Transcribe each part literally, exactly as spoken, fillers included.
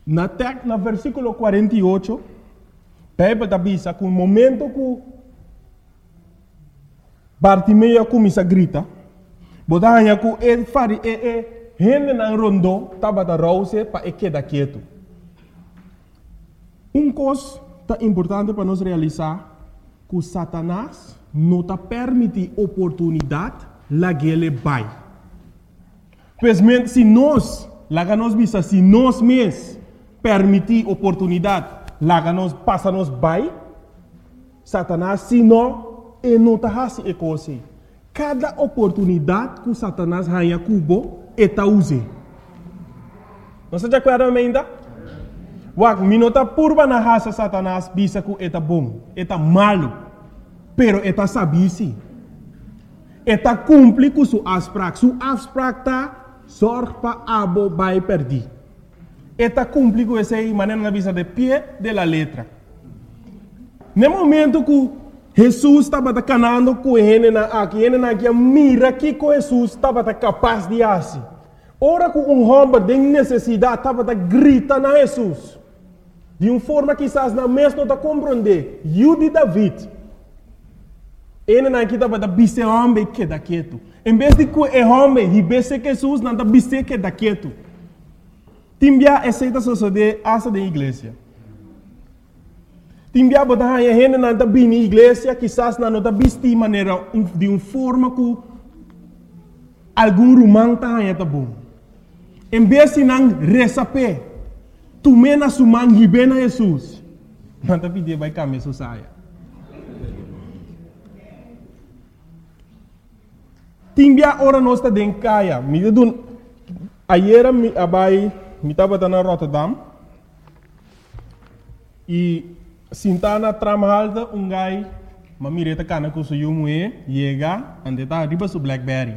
Na tek, na versículo quarenta e oito, Bíblia avisa que o momento que Bartimeu começa a gritar, botanha que ele faz, e gente na rondo, estava da rouse para ele quedar quieto. Um coisa importante para nós realizar, que Satanás não está permite oportunidade lá que ele vai. Pois se nós, lá que nós visa, se nós mesmos permitir oportunidade, lá que nós passa nos vai, Satanás, se não, ele não está fazendo a coisa. Cada oportunidade que Satanás ganha cubo, ele está usando. Não se acorda ainda? Wak, minota purba na raça Satanás, bisa que ele bom, ele malo, pero ele sabe sim. Ele cumpre com sua asprak, sua asprak tá sorge para abo vai perder. Ele cumpre com essa maneira na visa de pé de la letra. No momento que Jesus estava canando com ele na aqui, ele na aqui mira que com Jesus estava capaz de fazer. Ora que um homem de necessidade estava grita na Jesus. De uma forma que quizás na mesma não compreender. Eu de David. Ele não estava da bise homem que da quieto. Em vez de que o homem e bise que Jesus não da bise que da quieto. Timbia aceita suceder essa da igreja. Timbia botar a gente não da bem na igreja, quizás não da bise de maneira de uma forma que algum romano está bom. Em vez de não receber tu mena sumang hibena Jesus. Não tapi dia vai kami susaya. Timbia ora nós está den kaya. Mi dun ayer mi abai mi tava na Rotterdam. E sintana tramhalda um gai mamireta kana ku suyu mue yega ande ta riba su Blackberry.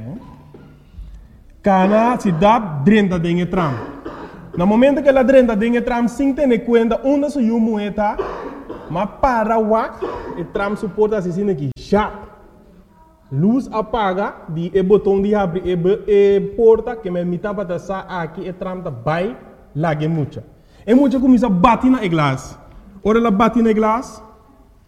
Kana si dab drenta den tram. No momento que ela drenta tem tram sem ter conta onde se o moeda, mas para o wak, o tram suporta assim aqui, já. Luz apaga, de e botão de abrir e porta que me mita para passar aqui o tram tá vai lá que muita. E muita começa a bater na glass. Ora ela bate na glass,